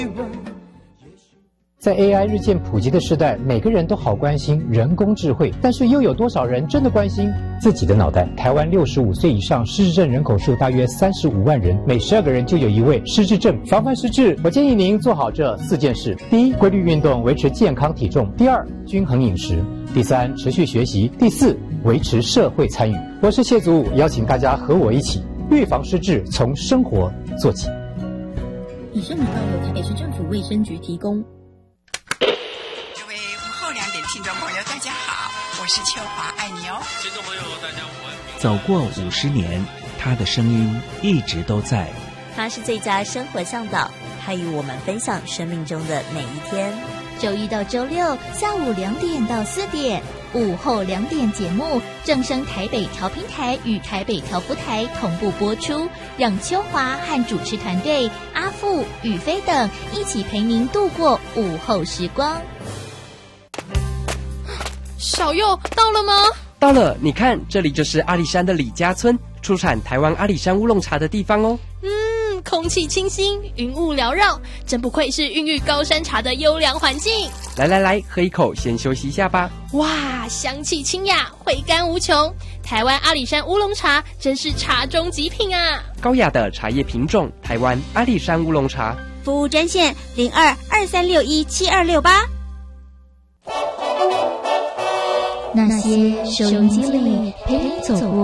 在 AI 日渐普及的时代，每个人都好关心人工智慧，但是又有多少人真的关心自己的脑袋？台湾65岁以上失智症人口数大约35万人，每12个人就有一位失智症。防范失智，我建议您做好这4件事：第一，规律运动，维持健康体重；第二，均衡饮食；第三，持续学习；第四，维持社会参与。我是谢祖武，邀请大家和我一起预防失智，从生活做起。 以上广告由台北市政府卫生局提供。 各位午后2点听众朋友，大家好，我是秋华，爱你哦。 听众朋友，大家午安。 走过50年，他的声音一直都在。 他是最佳生活向导，他与我们分享生命中的每一天。 周一到周六下午2点到4点，午后2点节目正声台北调频台与台北调布台同步播出，让秋华和主持团队阿富、宇飞等一起陪您度过午后时光。 小佑到了吗？ 到了，你看，这里就是阿里山的李家村，出产台湾阿里山乌龙茶的地方哦。 空气清新，云雾缭绕，真不愧是孕育高山茶的优良环境。 来，喝一口，先休息一下吧。 哇，香气清雅，回甘无穷。台湾阿里山乌龙茶真是茶中极品啊！ 高雅的茶叶品种，台湾阿里山乌龙茶。 服务专线02-2361-7268。 那些收音机里陪你走过